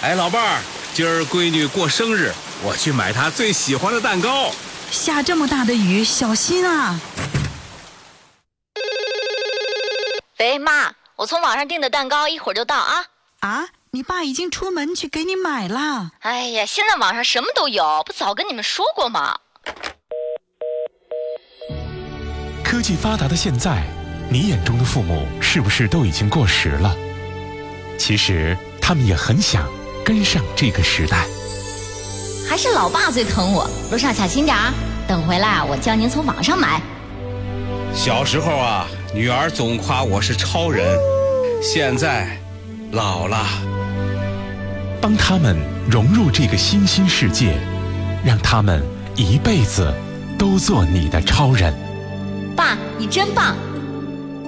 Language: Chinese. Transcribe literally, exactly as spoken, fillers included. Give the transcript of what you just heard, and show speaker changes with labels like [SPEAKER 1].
[SPEAKER 1] 哎，老伴儿，今儿闺女过生日，我去买她最喜欢的蛋糕。
[SPEAKER 2] 下这么大的雨，小心啊！
[SPEAKER 3] 喂，妈，我从网上订的蛋糕一会儿就到啊。
[SPEAKER 2] 啊，你爸已经出门去给你买了。
[SPEAKER 3] 哎呀，现在网上什么都有，不早跟你们说过吗？
[SPEAKER 4] 科技发达的现在，你眼中的父母是不是都已经过时了？其实他们也很想跟上这个时代。
[SPEAKER 5] 还是老爸最疼我，路上小心点儿，等回来我教您从网上买。
[SPEAKER 1] 小时候啊，女儿总夸我是超人，现在老了。
[SPEAKER 4] 帮他们融入这个新兴世界，让他们一辈子都做你的超人。
[SPEAKER 5] 爸，你真棒！